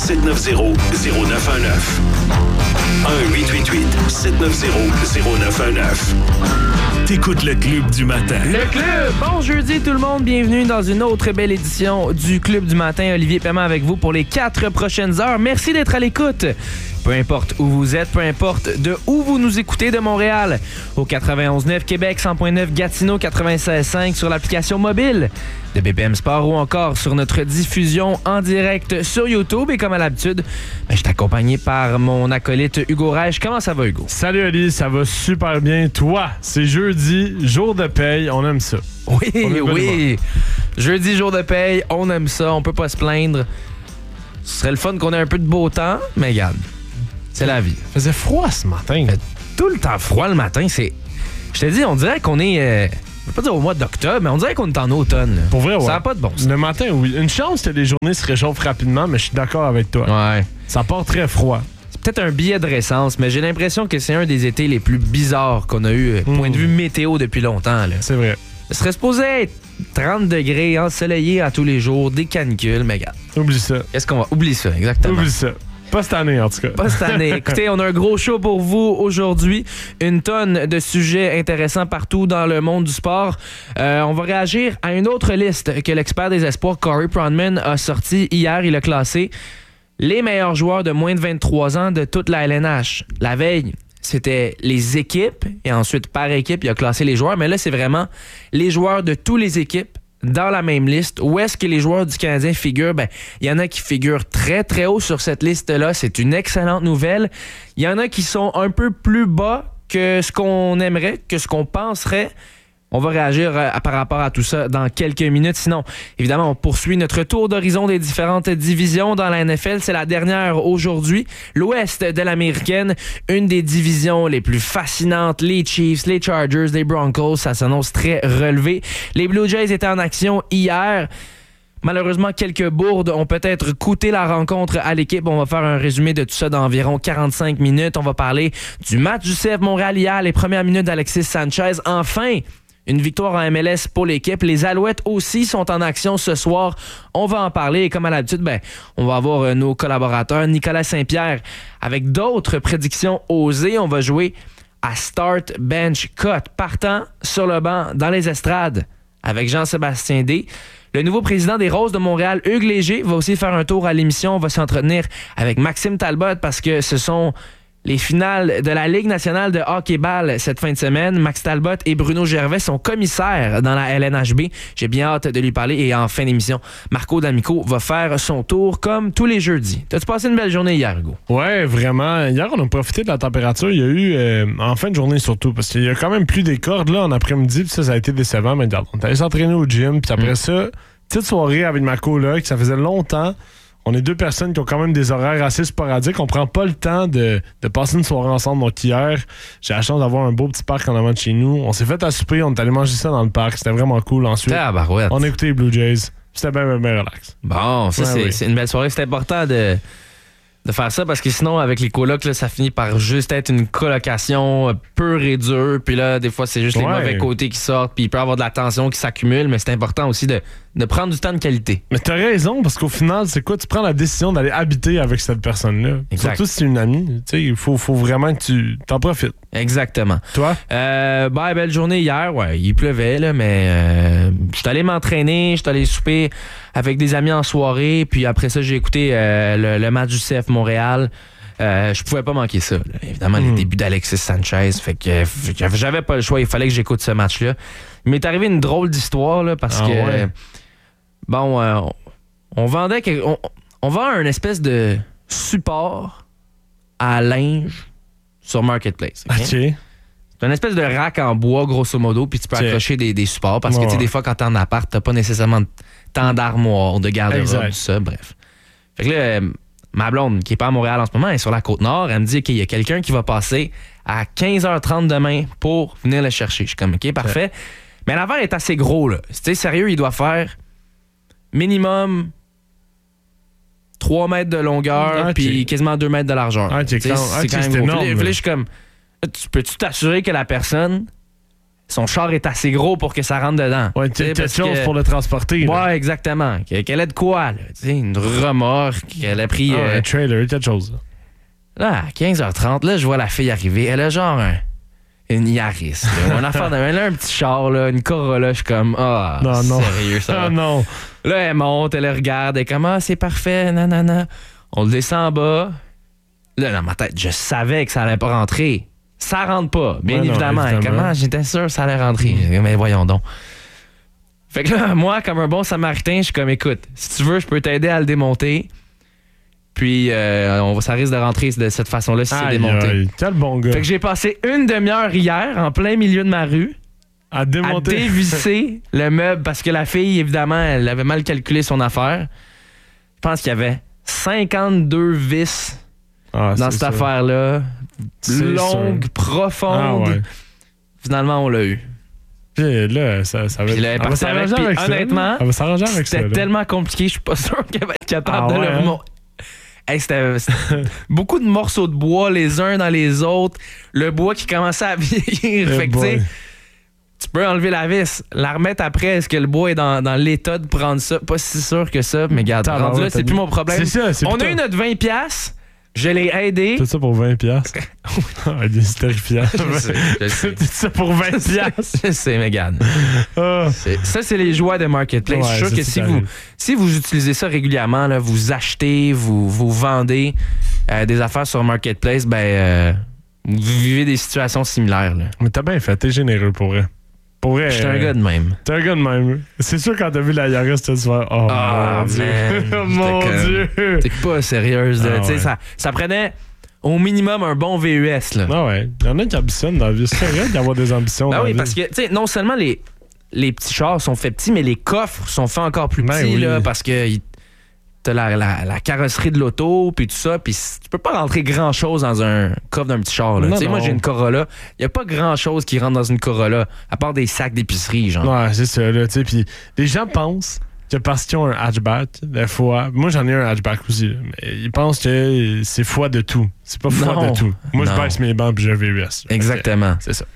1-888-790-0919. 1-888-790-0919. T'écoutes le Club du matin. Le Club! Bon jeudi tout le monde, bienvenue dans une autre belle édition du Club du matin. Olivier Paiement avec vous pour les 4 prochaines heures. Merci d'être à l'écoute. Peu importe où vous êtes, peu importe de où vous nous écoutez de Montréal. Au 91.9 Québec, 100.9 Gatineau, 96.5 sur l'application mobile de BPM Sport ou encore sur notre diffusion en direct sur YouTube. Et comme à l'habitude, je suis accompagné par mon acolyte Hugo Reich. Comment ça va, Hugo? Salut Ali, ça va super bien. Toi, c'est jeudi, jour de paye, on aime ça. Oui. Jeudi, jour de paye, on aime ça, on peut pas se plaindre. Ce serait le fun qu'on ait un peu de beau temps, mais regarde, c'est la vie. Il faisait froid ce matin. Tout le temps froid le matin, c'est... Je te dis, on dirait qu'on est... Je vais pas dire au mois d'octobre, mais on dirait qu'on est en automne. Là. Pour vrai, ouais. Ça n'a pas de bon sens. Le matin, oui. Une chance que les journées se réchauffent rapidement, mais je suis d'accord avec toi. Ouais. Ça part très froid. C'est peut-être un billet de récence, mais j'ai l'impression que c'est un des étés les plus bizarres qu'on a eu, point de vue météo, depuis longtemps. Là. C'est vrai. Ce serait supposé être 30 degrés, ensoleillé à tous les jours, des canicules, mais regarde. Oublie ça. Qu'est-ce qu'on va... Oublie ça, exactement. Oublie ça. Pas cette année, en tout cas. Pas cette année. Écoutez, on a un gros show pour vous aujourd'hui. Une tonne de sujets intéressants partout dans le monde du sport. On va réagir à une autre liste que l'expert des espoirs Corey Pronman a sorti hier. Il a classé les meilleurs joueurs de moins de 23 ans de toute la LNH. La veille, c'était les équipes et ensuite par équipe, il a classé les joueurs. Mais là, c'est vraiment les joueurs de toutes les équipes dans la même liste. Où est-ce que les joueurs du Canadien figurent? Ben, il y en a qui figurent très, très haut sur cette liste-là. C'est une excellente nouvelle. Il y en a qui sont un peu plus bas que ce qu'on aimerait, que ce qu'on penserait. On va réagir par rapport à tout ça dans quelques minutes. Sinon, évidemment, on poursuit notre tour d'horizon des différentes divisions dans la NFL. C'est la dernière aujourd'hui. L'Ouest de l'Américaine, une des divisions les plus fascinantes. Les Chiefs, les Chargers, les Broncos, ça s'annonce très relevé. Les Blue Jays étaient en action hier. Malheureusement, quelques bourdes ont peut-être coûté la rencontre à l'équipe. On va faire un résumé de tout ça dans environ 45 minutes. On va parler du match du CF Montréal hier, les premières minutes d'Alexis Sanchez. Enfin, une victoire en MLS pour l'équipe. Les Alouettes aussi sont en action ce soir. On va en parler. Et comme à l'habitude, on va avoir nos collaborateurs, Nicolas Saint-Pierre, avec d'autres prédictions osées. On va jouer à Start, Bench, Cut, partant sur le banc dans les estrades avec Jean-Sébastien D. Le nouveau président des Roses de Montréal, Hugues Léger, va aussi faire un tour à l'émission. On va s'entretenir avec Maxime Talbot parce que ce sont les finales de la Ligue nationale de hockey-ball cette fin de semaine. Max Talbot et Bruno Gervais sont commissaires dans la LNHB. J'ai bien hâte de lui parler. Et en fin d'émission, Marco D'Amico va faire son tour comme tous les jeudis. T'as-tu passé une belle journée hier, Hugo? Ouais, vraiment. Hier, on a profité de la température. Il y a eu, en fin de journée surtout, parce qu'il y a quand même plus des cordes là en après-midi. Puis ça a été décevant. Mais regarde, on est allé s'entraîner au gym. Puis après ça, petite soirée avec ma coloc. Ça faisait longtemps. On est deux personnes qui ont quand même des horaires assez sporadiques. On prend pas le temps de passer une soirée ensemble. Donc hier, j'ai la chance d'avoir un beau petit parc en avant de chez nous. On s'est fait à souper, on est allé manger ça dans le parc. C'était vraiment cool. Ensuite, on a écouté les Blue Jays. C'était bien relax. Bon, ça, c'est une belle soirée. C'est important de faire ça parce que sinon, avec les colocs, là, ça finit par juste être une colocation pure et dure. Puis là, des fois, c'est juste les mauvais côtés qui sortent. Puis il peut y avoir de la tension qui s'accumule. Mais c'est important aussi de prendre du temps de qualité. Mais t'as raison, parce qu'au final, c'est quoi? Tu prends la décision d'aller habiter avec cette personne-là. Exact. Surtout si c'est une amie. Il faut vraiment que tu t'en profites. Exactement. Toi? Belle journée hier. Ouais, il pleuvait, là, mais je suis allé m'entraîner, je suis allé souper avec des amis en soirée. Puis après ça, j'ai écouté le match du CF Montréal. Je pouvais pas manquer ça. Là. Évidemment, les débuts d'Alexis Sanchez. Fait que j'avais pas le choix. Il fallait que j'écoute ce match-là. Il m'est arrivé une drôle d'histoire là, parce que... Ouais. On vendait... On vend un espèce de support à linge sur Marketplace. Okay? OK. C'est une espèce de rack en bois, grosso modo, puis tu peux accrocher des supports. Parce que, tu sais, des fois, quand t'es en appart, t'as pas nécessairement tant d'armoire, de garde-robe, tout ça, bref. Fait que là, ma blonde, qui est pas à Montréal en ce moment, elle est sur la Côte-Nord, elle me dit qu'il y a quelqu'un qui va passer à 15h30 demain pour venir le chercher. Je suis comme, OK, parfait. Mais l'affaire est assez gros, là. Tu sais, sérieux, il doit faire minimum 3 mètres de longueur, puis quasiment 2 mètres de largeur. C'est quand même gros. Énorme. Puis là, je suis comme, peux-tu t'assurer que la personne son char est assez gros pour que ça rentre dedans. Ouais, quelque chose pour le transporter. Là. Ouais, exactement. Qu'elle ait de quoi, là. Une remorque, elle a pris... un trailer, quelque chose. Là, à 15h30, là, je vois la fille arriver. Elle a genre une Yaris. Une affaire elle a un petit char, là, une Corolla. Je suis comme, non. Sérieux, ça. Ah non. Là, elle monte, elle regarde, elle est comme, c'est parfait, nanana. On le descend en bas. Là, dans ma tête, je savais que ça allait pas rentrer. Ça rentre pas, bien évidemment. Comment? J'étais sûr que ça allait rentrer. Mais voyons donc. Fait que là, moi, comme un bon samaritain, je suis comme, écoute, si tu veux, je peux t'aider à le démonter. Puis, ça risque de rentrer de cette façon-là si c'est démonté. Quel bon gars. Fait que j'ai passé une demi-heure hier, en plein milieu de ma rue, à dévisser le meuble parce que la fille, évidemment, elle avait mal calculé son affaire. Je pense qu'il y avait 52 vis dans cette affaire-là. Longue, profonde. Finalement, on l'a eu. Puis là, ça va s'arranger avec ça. Honnêtement, c'était tellement compliqué, je suis pas sûr qu'elle va être capable de le remonter. Hey, c'était beaucoup de morceaux de bois les uns dans les autres. Le bois qui commençait à vieillir. Fait que, tu peux enlever la vis, la remettre après. Est-ce que le bois est dans l'état de prendre ça? Pas si sûr que ça, mais regarde, rendu là, c'est plus mon problème. On a eu notre 20$. Je l'ai aidé. Tout ça pour 20$? C'est terrifiant. Je sais. Tout ça pour 20$? Je sais, mais regarde. Ça, c'est les joies de Marketplace. Je suis sûr que si vous utilisez ça régulièrement, là, vous achetez, vous vendez des affaires sur Marketplace, vous vivez des situations similaires. Là. Mais t'as bien fait, t'es généreux pour vrai. Je suis un gars de même. T'es un gars de même. C'est sûr, quand t'as vu la Yaris, t'as dû faire « Oh, mon Dieu! Mon Dieu! » T'es pas sérieuse. Ça prenait au minimum un bon VUS. Là. Ah ouais. Il y en a qui ambitionnent dans la vie. C'est vrai d'avoir des ambitions dans la vie. Parce que non seulement les petits chars sont faits petits, mais les coffres sont faits encore plus petits là, parce que t'as la carrosserie de l'auto, puis tout ça, puis tu peux pas rentrer grand-chose dans un coffre d'un petit char. Là. Moi, j'ai une Corolla. Il y a pas grand-chose qui rentre dans une Corolla, à part des sacs d'épicerie, genre. Ouais, c'est ça, là, tu sais. Puis les gens pensent que parce qu'ils ont un hatchback, des fois... Moi, j'en ai un hatchback aussi, là, mais ils pensent que c'est foi de tout. C'est pas foi de tout. Moi, je baisse mes bancs puis j'ai un VUS. Exactement. C'est ça.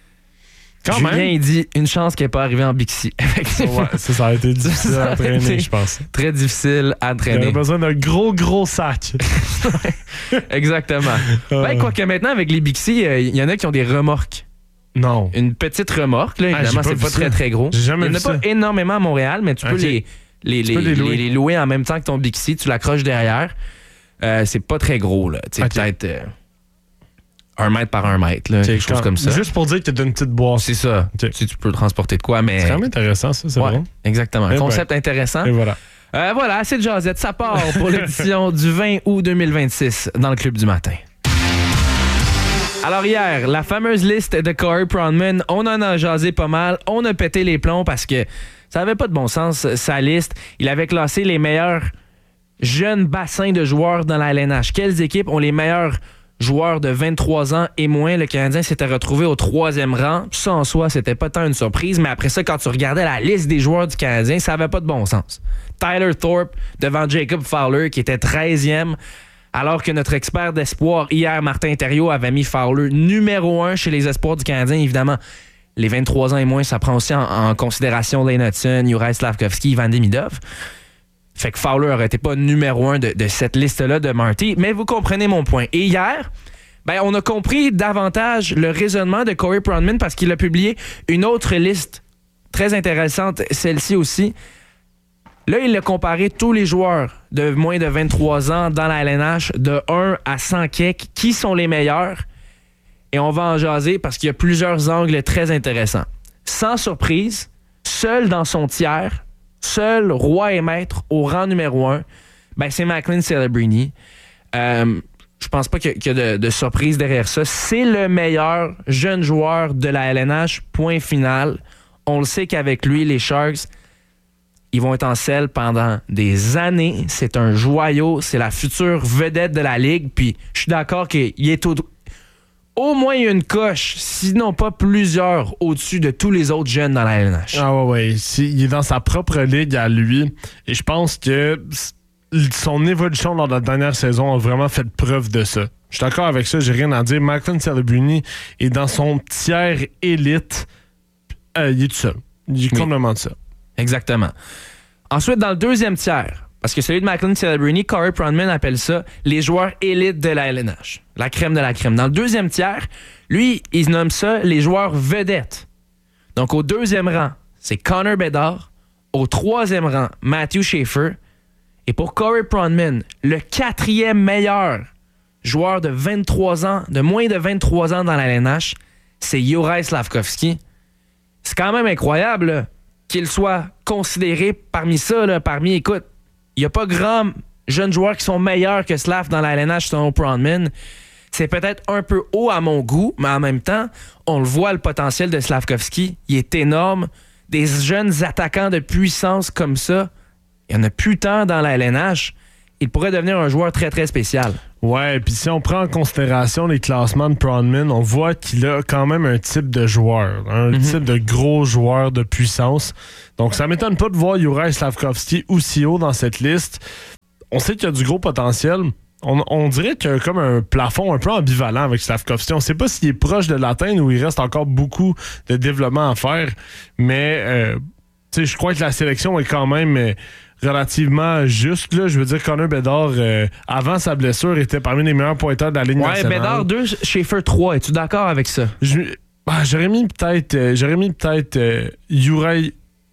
Julien, il dit une chance qu'elle n'est pas arrivée en Bixi. Ça a été difficile à entraîner, je pense. Très difficile à entraîner. Il a besoin d'un gros sac. Exactement. Quoique maintenant, avec les Bixi, il y en a qui ont des remorques. Non. Une petite remorque, là, évidemment, c'est pas très, très gros. J'ai jamais il n'y en a pas énormément à Montréal, mais tu peux les louer en même temps que ton Bixi. Tu l'accroches derrière. C'est pas très gros, là. Peut-être... 1 mètre par 1 mètre, là, quelque chose comme ça. Juste pour dire que tu as une petite boîte. C'est ça. Tu peux transporter de quoi, mais... C'est quand même intéressant, ça, c'est bon. Exactement. Concept intéressant. Et voilà. Voilà, assez de jasette. Ça part pour l'édition du 20 août 2026 dans le Club du matin. Alors hier, la fameuse liste de Corey Pronman, on en a jasé pas mal. On a pété les plombs parce que ça n'avait pas de bon sens, sa liste. Il avait classé les meilleurs jeunes bassins de joueurs dans la LNH. Quelles équipes ont les meilleurs joueurs de 23 ans et moins? Le Canadien s'était retrouvé au 3e rang. Ça, en soi, c'était pas tant une surprise, mais après ça, quand tu regardais la liste des joueurs du Canadien, ça avait pas de bon sens. Tyler Thorpe devant Jacob Fowler, qui était 13e, alors que notre expert d'espoir, hier, Martin Thériault, avait mis Fowler numéro 1 chez les espoirs du Canadien. Évidemment, les 23 ans et moins, ça prend aussi en considération Lane Hudson, Juraj Slafkovský, Ivan Demidov. Fait que Fowler n'aurait été pas numéro 1 de cette liste-là de Marty. Mais vous comprenez mon point. Et hier, on a compris davantage le raisonnement de Corey Pronman parce qu'il a publié une autre liste très intéressante, celle-ci aussi. Là, il a comparé tous les joueurs de moins de 23 ans dans la LNH de 1 à 100 kek. Qui sont les meilleurs? Et on va en jaser parce qu'il y a plusieurs angles très intéressants. Sans surprise, seul dans son tiers, seul roi et maître au rang numéro 1, c'est Macklin Celebrini. Je pense pas qu'il y a de surprise derrière ça. C'est le meilleur jeune joueur de la LNH, point final. On le sait qu'avec lui, les Sharks, ils vont être en selle pendant des années. C'est un joyau. C'est la future vedette de la Ligue. Puis je suis d'accord qu'il est au moins une coche, sinon pas plusieurs, au-dessus de tous les autres jeunes dans la LNH. Ah ouais. Il est dans sa propre ligue à lui. Et je pense que son évolution lors de la dernière saison a vraiment fait preuve de ça. Je suis d'accord avec ça, j'ai rien à dire. Macklin Celebrini est dans son tiers élite Il est tout seul. Il est complètement tout seul. Exactement. Ensuite, dans le deuxième tiers, parce que celui de McLean Celebrini, Corey Pronman appelle ça les joueurs élites de la LNH. La crème de la crème. Dans le deuxième tiers, lui, il nomme ça les joueurs vedettes. Donc, au deuxième rang, c'est Connor Bedard. Au troisième rang, Matthew Schaefer. Et pour Corey Pronman, le quatrième meilleur joueur de 23 ans, de moins de 23 ans dans la LNH, c'est Juraj Slafkovský. C'est quand même incroyable là, qu'il soit considéré parmi ça, là, écoute, il n'y a pas grand jeunes joueurs qui sont meilleurs que Slav dans la LNH selon Pronman. C'est peut-être un peu haut à mon goût, mais en même temps, on le voit, le potentiel de Slafkovský, il est énorme. Des jeunes attaquants de puissance comme ça, il n'y en a plus tant dans la LNH. Il pourrait devenir un joueur très, très spécial. Ouais, puis si on prend en considération les classements de Pronman, on voit qu'il a quand même un type de joueur, un type de gros joueur de puissance. Donc, ça m'étonne pas de voir Juraj Slafkovský aussi haut dans cette liste. On sait qu'il y a du gros potentiel. On dirait qu'il y a comme un plafond un peu ambivalent avec Slafkovský. On ne sait pas s'il est proche de l'atteindre ou il reste encore beaucoup de développement à faire. Mais je crois que la sélection est quand même relativement juste. Là. Je veux dire, Connor Bedard, avant sa blessure, était parmi les meilleurs pointeurs de la Ligue nationale. Ouais, Bedard 2, Schaefer 3. Es-tu d'accord avec ça? J'aurais mis peut-être Juraj.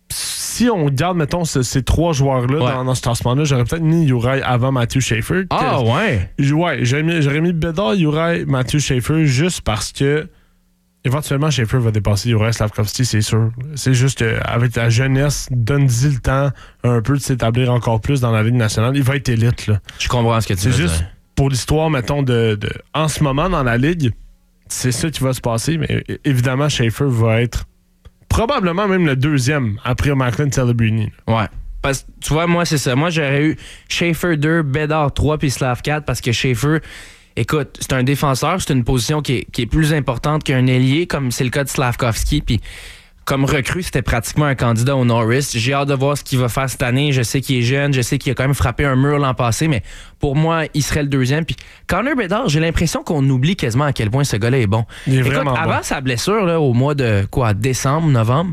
Si on garde, mettons, ces trois joueurs-là dans ce classement-là, j'aurais peut-être mis Juraj avant Matthew Schaefer. Ah, ouais? Ouais, j'aurais mis Bedard, Juraj, Matthew Schaefer juste parce que éventuellement, Schaefer va dépasser Juraj Slafkovský, c'est sûr. C'est juste qu'avec la jeunesse, donne-y le temps un peu de s'établir encore plus dans la Ligue nationale. Il va être élite, là. Je comprends ce que tu veux dire. C'est juste pour l'histoire, mettons, en ce moment dans la Ligue, c'est ça qui va se passer, mais évidemment, Schaefer va être probablement même le deuxième après McLean Celebrini. Ouais. Parce que tu vois, moi, c'est ça. Moi, j'aurais eu Schaefer 2, Bedard 3 puis Slav 4 parce que Schaefer, écoute, c'est un défenseur, c'est une position qui est plus importante qu'un ailier, comme c'est le cas de Slafkovský. Puis comme recrue, c'était pratiquement un candidat au Norris. J'ai hâte de voir ce qu'il va faire cette année. Je sais qu'il est jeune, je sais qu'il a quand même frappé un mur l'an passé, mais pour moi, il serait le deuxième. Puis Connor Bedard, j'ai l'impression qu'on oublie quasiment à quel point ce gars-là est bon. Il est écoute, vraiment avant bon. sa blessure, là, au mois de décembre, novembre,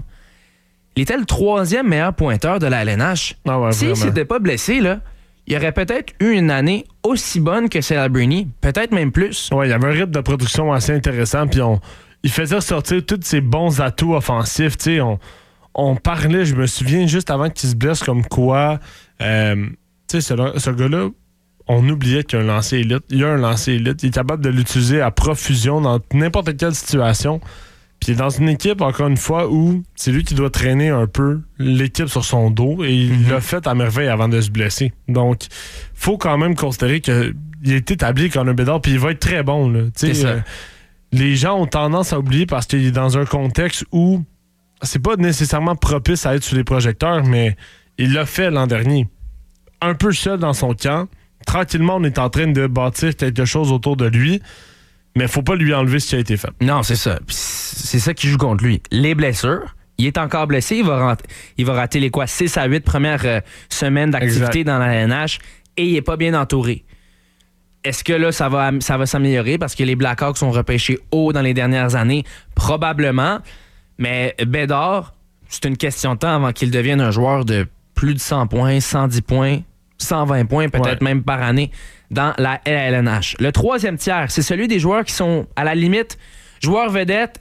il était le troisième meilleur pointeur de la LNH. Ah ouais, s'il s'était pas blessé, là, il aurait peut-être eu une année aussi bonne que Celebrini, peut-être même plus. Ouais, il y avait un rythme de production assez intéressant, puis il faisait sortir tous ses bons atouts offensifs. Tu sais, on parlait, je me souviens, juste avant qu'il se blesse, comme quoi, tu sais, ce gars-là, on oubliait qu'il y a un lancer élite. Il y a un lancer élite. Il est capable de l'utiliser à profusion dans n'importe quelle situation. Puis il est dans une équipe, encore une fois, où c'est lui qui doit traîner un peu l'équipe sur son dos, et il l'a fait à merveille avant de se blesser. Donc, faut quand même considérer qu'il est établi comme un Bedard, puis il va être très bon. Là. C'est ça. Les gens ont tendance à oublier parce qu'il est dans un contexte où c'est pas nécessairement propice à être sous les projecteurs, mais il l'a fait l'an dernier. Un peu seul dans son camp. Tranquillement, on est en train de bâtir quelque chose autour de lui. Mais faut pas lui enlever ce qui a été fait. Non, c'est ça. C'est ça qui joue contre lui. Les blessures. Il est encore blessé. Il va rater les 6 à 8 premières semaines d'activité dans la LNH et il est pas bien entouré. Est-ce que là, ça va s'améliorer parce que les Blackhawks sont repêchés haut dans les dernières années? Probablement. Mais Bedard, c'est une question de temps avant qu'il devienne un joueur de plus de 100 points, 110 points, 120 points, peut-être même par année dans la LNH. Le troisième tiers, c'est celui des joueurs qui sont à la limite joueurs vedettes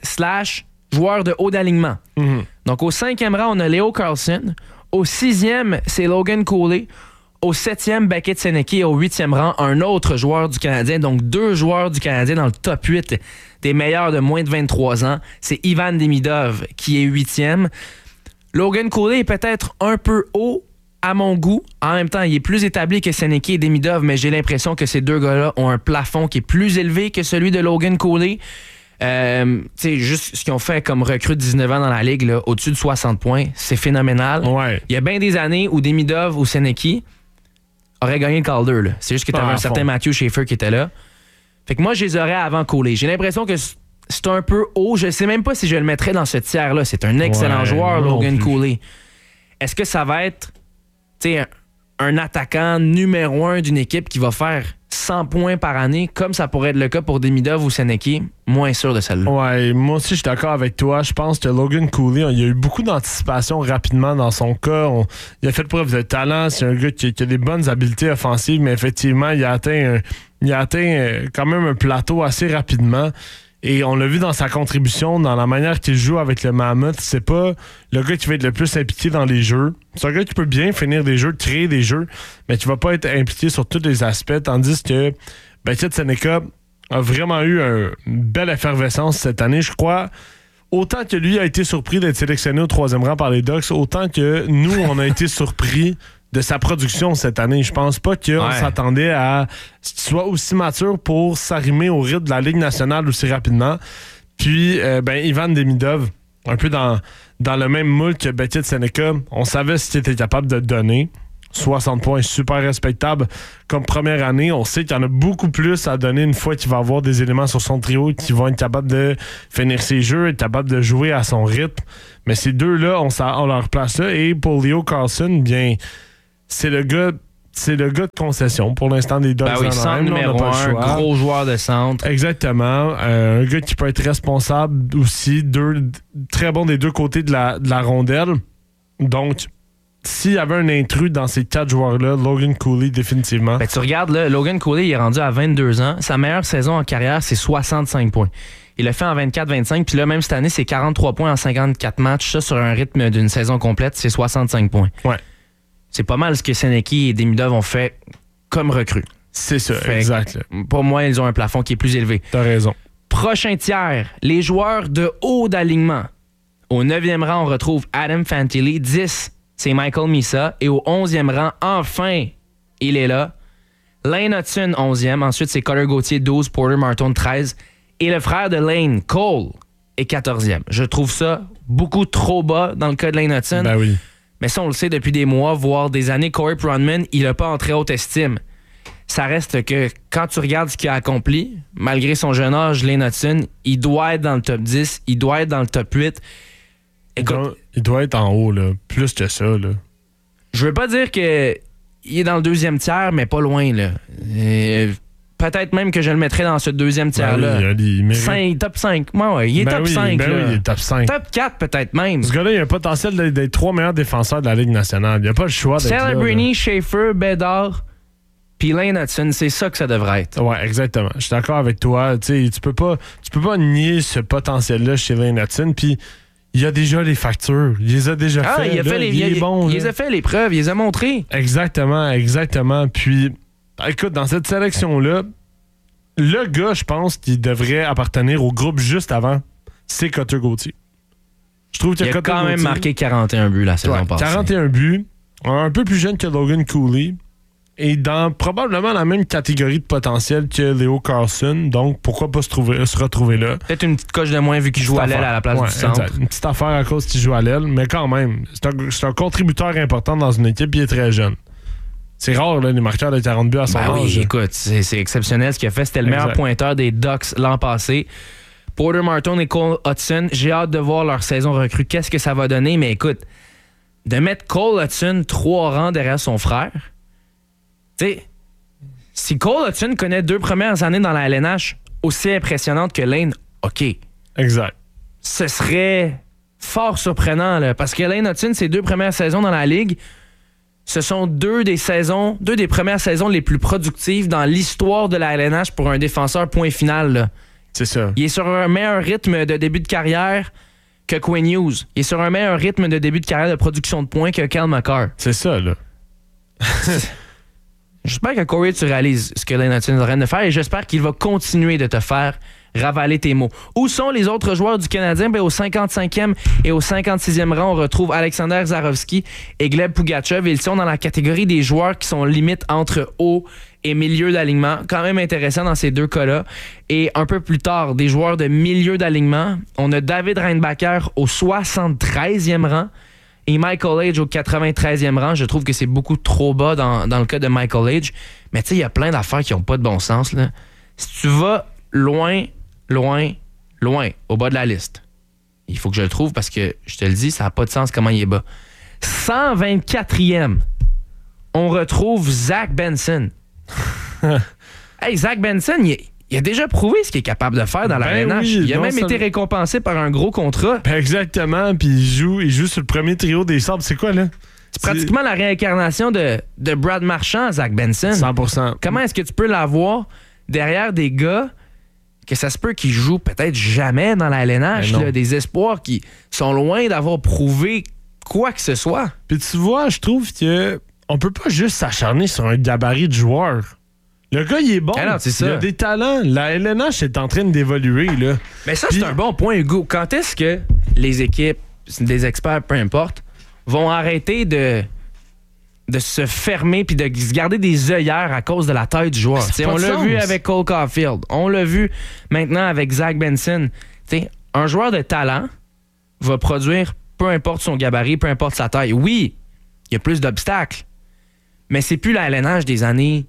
/ joueurs de haut d'alignement. Donc au 5e rang, on a Leo Carlson. Au 6e, c'est Logan Cooley. Au 7e, Beckett Senecki. Et au 8e rang, un autre joueur du Canadien. Donc 2 joueurs du Canadien dans le top 8 des meilleurs de moins de 23 ans. C'est Ivan Demidov qui est 8e. Logan Cooley est peut-être un peu haut à mon goût. En même temps, il est plus établi que Senecki et Demidov, mais j'ai l'impression que ces deux gars-là ont un plafond qui est plus élevé que celui de Logan Cooley. Juste ce qu'ils ont fait comme recrue de 19 ans dans la Ligue, là, au-dessus de 60 points, c'est phénoménal. Ouais. Il y a bien des années où Demidov ou Senecki auraient gagné le Calder. Là. C'est juste que tu avais un certain Matthew Schaefer qui était là. Fait que moi, je les aurais avant Cooley. J'ai l'impression que c'est un peu haut. Je sais même pas si je le mettrais dans ce tiers-là. C'est un excellent joueur, Logan Cooley. Est-ce que ça va être un attaquant numéro 1 d'une équipe qui va faire 100 points par année, comme ça pourrait être le cas pour Demidov ou Seneki, moins sûr de celle-là. Ouais, moi aussi, je suis d'accord avec toi. Je pense que Logan Cooley, il y a eu beaucoup d'anticipation rapidement dans son cas. Il a fait preuve de talent. C'est un gars qui a des bonnes habiletés offensives, mais effectivement, il a atteint quand même un plateau assez rapidement. Et on l'a vu dans sa contribution, dans la manière qu'il joue avec le Mammoth. C'est pas le gars qui va être le plus impliqué dans les jeux. C'est un gars qui peut bien finir des jeux, créer des jeux, mais qui va pas être impliqué sur tous les aspects. Tandis que Bacchett Seneca a vraiment eu une belle effervescence cette année, je crois. Autant que lui a été surpris d'être sélectionné au 3e rang par les Ducks, autant que nous, on a été surpris de sa production cette année. Je pense pas qu'on s'attendait à ce qu'il soit aussi mature pour s'arrimer au rythme de la Ligue nationale aussi rapidement. Puis, Ivan Demidov, un peu dans le même moule que Bacchett Seneca, on savait ce qu'il était capable de donner. 60 points, super respectable comme première année. On sait qu'il y en a beaucoup plus à donner une fois qu'il va avoir des éléments sur son trio qui vont être capables de finir ses jeux, être capables de jouer à son rythme. Mais ces deux-là, on leur place là. Et pour Leo Carlson, bien... C'est le gars de concession pour l'instant des Ducks. Ben oui, centre numéro 1, gros joueur de centre. Exactement. Un gars qui peut être responsable aussi, très bon des deux côtés de la rondelle. Donc, s'il y avait un intrus dans ces 4 joueurs-là, Logan Cooley, définitivement. Ben, tu regardes, là, Logan Cooley, il est rendu à 22 ans. Sa meilleure saison en carrière, c'est 65 points. Il l'a fait en 24-25, puis là, même cette année, c'est 43 points en 54 matchs. Ça, sur un rythme d'une saison complète, c'est 65 points. Ouais. C'est pas mal ce que Seneki et Demidov ont fait comme recrues. C'est ça, exact. Pour moi, ils ont un plafond qui est plus élevé. T'as raison. Prochain tiers, les joueurs de haut d'alignement. Au 9e rang, on retrouve Adam Fantilli. 10, c'est Michael Misa. Et au 11e rang, enfin, il est là. Lane Hudson, 11e. Ensuite, c'est Cutter Gauthier, 12. Porter Martin, 13. Et le frère de Lane, Cole, est 14e. Je trouve ça beaucoup trop bas dans le cas de Lane Hudson. Ben oui. Mais ça, on le sait depuis des mois, voire des années, Corey Pronman, il n'a pas en très haute estime. Ça reste que quand tu regardes ce qu'il a accompli, malgré son jeune âge, Lane Hudson, il doit être dans le top 10, il doit être dans le top 8. Écoute, il doit être en haut, là, plus que ça. Là. Je veux pas dire qu'il est dans le 2e tiers, mais pas loin. Là. Peut-être même que je le mettrais dans ce 2e tiers-là. Top 5. Ouais, il est top 5. Oui, il est top 5. Top 4 peut-être même. Ce gars-là, il a un potentiel d'être 3 meilleurs défenseurs de la Ligue nationale. Il n'y a pas le choix d'être là. Celebrini, Schaefer, Bedard, puis Lane Hudson, c'est ça que ça devrait être. Ouais, exactement. Je suis d'accord avec toi. Tu peux pas nier ce potentiel-là chez Lane Hudson. Puis il a déjà les factures. Il les a déjà fait. Il les a fait les preuves. Il les a montrées. Exactement. Puis écoute, dans cette sélection-là, le gars, je pense, qui devrait appartenir au groupe juste avant, c'est Cutter Gauthier. Je trouve qu'il a quand même marqué 41 buts la saison passée. 41 buts, un peu plus jeune que Logan Cooley, et dans probablement la même catégorie de potentiel que Leo Carlson. Donc, pourquoi pas se retrouver là? Peut-être une petite coche de moins vu qu'il joue à l'aile à la place du centre. Exact. Une petite affaire à cause qu'il joue à l'aile, mais quand même, c'est un contributeur important dans une équipe, il est très jeune. C'est rare, là, les marqueurs de 40 buts à son âge. Oui, écoute, c'est exceptionnel ce qu'il a fait. C'était le meilleur pointeur des Ducks l'an passé. Porter Martin et Cole Hudson, j'ai hâte de voir leur saison recrue. Qu'est-ce que ça va donner? Mais écoute, de mettre Cole Hudson 3 rangs derrière son frère, tu sais, si Cole Hudson connaît 2 premières années dans la LNH aussi impressionnantes que Lane, OK. Exact. Ce serait fort surprenant, là, parce que Lane Hudson, ses 2 premières saisons dans la Ligue, ce sont 2 des premières saisons les plus productives dans l'histoire de la LNH pour un défenseur point final. Là. C'est ça. Il est sur un meilleur rythme de début de carrière que Quinn Hughes. Il est sur un meilleur rythme de début de carrière de production de points que Cal McCarr. C'est ça, là. J'espère que Corey, tu réalises ce que Lane Hudson est en train de faire et j'espère qu'il va continuer de te faire ravaler tes mots. Où sont les autres joueurs du Canadien? Au 55e et au 56e rang, on retrouve Alexander Zarovski et Gleb Pugachev. Ils sont dans la catégorie des joueurs qui sont limite entre haut et milieu d'alignement. Quand même intéressant dans ces 2 cas-là. Et un peu plus tard, des joueurs de milieu d'alignement. On a David Reinbacher au 73e rang et Michael Age au 93e rang. Je trouve que c'est beaucoup trop bas dans le cas de Michael Age. Mais tu sais, il y a plein d'affaires qui n'ont pas de bon sens, là. Si tu vas loin, au bas de la liste. Il faut que je le trouve parce que, je te le dis, ça n'a pas de sens comment il est bas. 124e on retrouve Zach Benson. Hey, Zach Benson, il a déjà prouvé ce qu'il est capable de faire dans la LNH. Oui, il a même été récompensé par un gros contrat. Ben exactement, puis il joue sur le premier trio des Sabres. C'est quoi, là? C'est pratiquement la réincarnation de Brad Marchand, Zach Benson. 100%. Comment est-ce que tu peux l'avoir derrière des gars que ça se peut qu'ils jouent peut-être jamais dans la LNH, là, des espoirs qui sont loin d'avoir prouvé quoi que ce soit? Puis tu vois, je trouve que on peut pas juste s'acharner sur un gabarit de joueur. Le gars, il est bon. Alors, il a des talents. La LNH est en train d'évoluer, là. Mais ça, c'est un bon point, Hugo. Quand est-ce que les équipes, des experts, peu importe, vont arrêter de se fermer puis de se garder des œillères à cause de la taille du joueur? On l'a vu avec Cole Caulfield. On l'a vu maintenant avec Zach Benson. T'sais, un joueur de talent va produire peu importe son gabarit, peu importe sa taille. Oui, il y a plus d'obstacles, mais c'est plus la LNH des années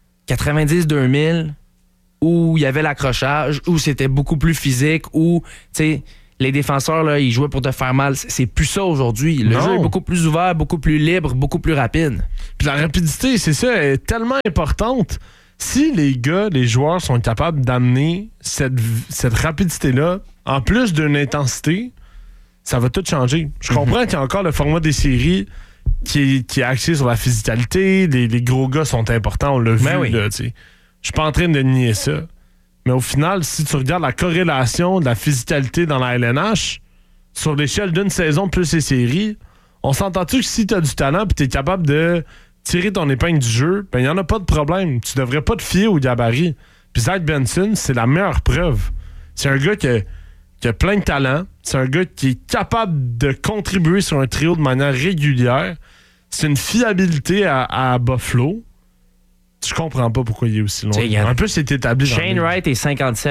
90-2000 où il y avait l'accrochage, où c'était beaucoup plus physique, où les défenseurs là, ils jouaient pour te faire mal. C'est plus ça aujourd'hui. Le jeu est beaucoup plus ouvert, beaucoup plus libre, beaucoup plus rapide. Puis la rapidité, c'est ça, elle est tellement importante. Si les joueurs sont capables d'amener cette rapidité-là, en plus d'une intensité, ça va tout changer. Je comprends qu'il y a encore le format des séries qui est axé sur la physicalité. Les gros gars sont importants, on l'a vu. Oui. Je suis pas en train de nier ça. Mais au final, si tu regardes la corrélation de la physicalité dans la LNH, sur l'échelle d'une saison plus les séries, on s'entend-tu que si tu as du talent et tu es capable de tirer ton épingle du jeu, ben il n'y en a pas de problème. Tu devrais pas te fier au gabarit. Puis Zach Benson, c'est la meilleure preuve. C'est un gars qui a plein de talent. C'est un gars qui est capable de contribuer sur un trio de manière régulière. C'est une fiabilité à Buffalo. Je comprends pas pourquoi il est aussi loin. En plus, c'est établi dans Shane Wright est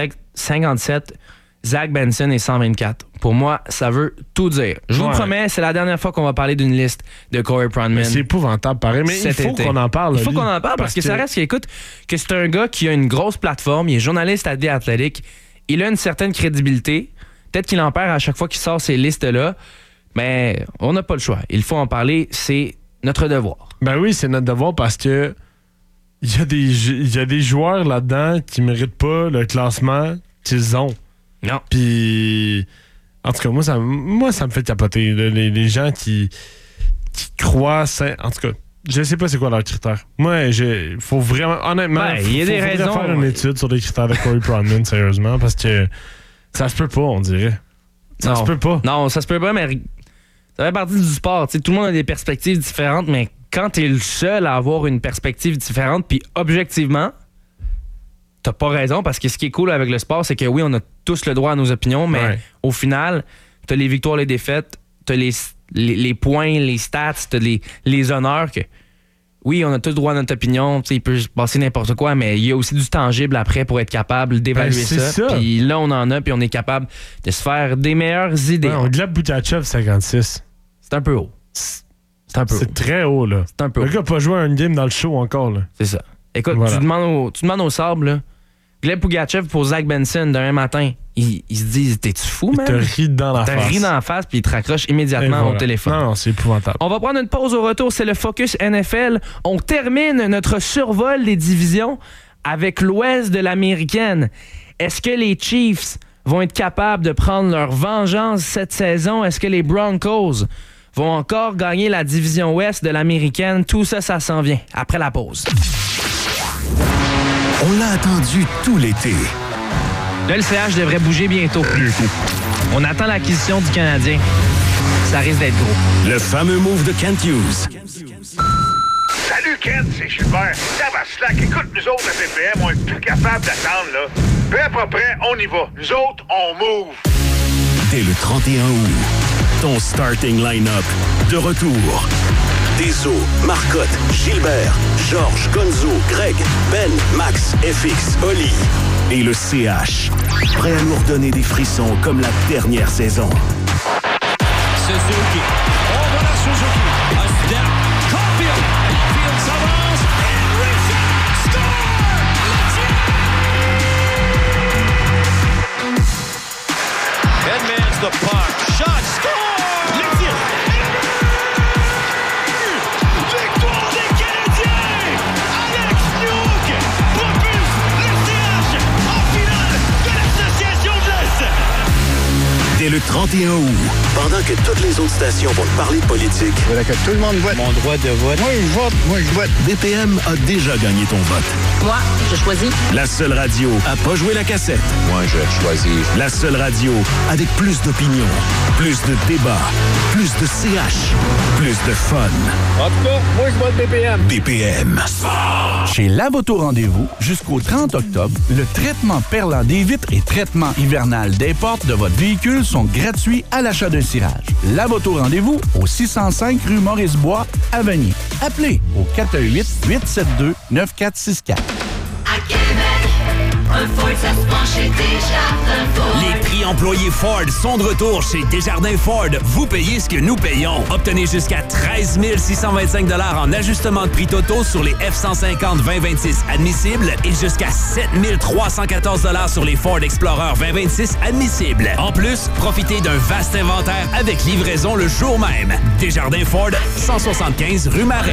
57, Zach Benson est 124. Pour moi, ça veut tout dire. Je vous promets, c'est la dernière fois qu'on va parler d'une liste de Corey Pronman. C'est épouvantable, pareil. Mais il faut qu'on en parle. Il faut qu'on en parle parce que ça reste que c'est un gars qui a une grosse plateforme. Il est journaliste à The Athletic. Il a une certaine crédibilité. Peut-être qu'il en perd à chaque fois qu'il sort ces listes-là. Mais on n'a pas le choix. Il faut en parler. C'est notre devoir. Ben oui, c'est notre devoir parce que il y a des joueurs là-dedans qui méritent pas le classement qu'ils ont. Non. Puis, en tout cas, moi, ça me fait capoter. Les gens qui croient... En tout cas, je sais pas c'est quoi leurs critères. Moi, il faut vraiment... Honnêtement, il y a des raisons. Faire une étude sur les critères de Corey Pronman, sérieusement, parce que ça se peut pas, on dirait. Ça se peut pas. Non, ça se peut pas, mais ça fait partie du sport. T'sais, tout le monde a des perspectives différentes, mais quand t'es le seul à avoir une perspective différente, puis objectivement, t'as pas raison, parce que ce qui est cool avec le sport, c'est que oui, on a tous le droit à nos opinions, mais au final, t'as les victoires, les défaites, t'as les points, les stats, t'as les honneurs que... Oui, on a tous le droit à notre opinion, il peut se passer n'importe quoi, mais il y a aussi du tangible après pour être capable d'évaluer ça. Puis là, on en a, puis on est capable de se faire des meilleures idées. On Gleb Boukachev, 56. C'est un peu haut. C'est très haut, là. C'est un peu haut. Le gars n'a pas joué à une game dans le show encore, là. C'est ça. Écoute, tu demandes au Sabre, là, Gleb Boukachev pour Zach Benson d'un matin, ils se disent, t'es-tu fou, man? Il te rit dans la face. Il te rit dans la face, puis il te raccroche immédiatement au téléphone. Non, c'est épouvantable. On va prendre une pause au retour, c'est le Focus NFL. On termine notre survol des divisions avec l'ouest de l'américaine. Est-ce que les Chiefs vont être capables de prendre leur vengeance cette saison? Est-ce que les Broncos vont encore gagner la division ouest de l'américaine? Tout ça, ça s'en vient après la pause. On l'a attendu tout l'été. Le LCH devrait bouger bientôt. On attend l'acquisition du Canadien. Ça risque d'être gros. Le fameux move de Kent Hughes. Salut Kent, c'est Gilbert. Tabaslac, écoute, nous autres à PPM, on est plus capable d'attendre, là. Peu à peu près, on y va. Nous autres, on move. Dès le 31 août, ton starting line-up de retour. Deso, Marcotte, Gilbert, Georges, Gonzo, Greg, Ben, Max, FX, Oli et le CH. Prêt à nous redonner des frissons comme la dernière saison. Suzuki. Oh, voilà Suzuki. A step. Caulfield. Caulfield s'avance. And Richard score! Edmonds the puck. Shot. Score! Le tir. Victoire des Canadiens! 31 août, pendant que toutes les autres stations vont te parler de politique. Il faudrait que tout le monde vote. Mon droit de vote. Moi, je vote. BPM a déjà gagné ton vote. Moi, je choisis. La seule radio à pas jouer la cassette. Moi, je choisis. La seule radio avec plus d'opinion, plus de débats, plus de CH, plus de fun. En tout cas, moi, je vote BPM. BPM. Chez Lavoto Rendez-vous, jusqu'au 30 octobre, le traitement perlant des vitres et traitement hivernal des portes de votre véhicule sont gratuits à l'achat d'un cirage. Lavoto Rendez-vous au 605 rue Maurice-Bois, à Vanier. Appelez au 418-872-9464. À Québec, un Ford, ça se prend chez Desjardins Ford. Les prix employés Ford sont de retour chez Desjardins Ford. Vous payez ce que nous payons. Obtenez jusqu'à 13 625 $ en ajustement de prix totaux sur les F-150 2026 admissibles et jusqu'à 7 314 $ sur les Ford Explorer 2026 admissibles. En plus, profitez d'un vaste inventaire avec livraison le jour même. Desjardins Ford, 175 rue Marais.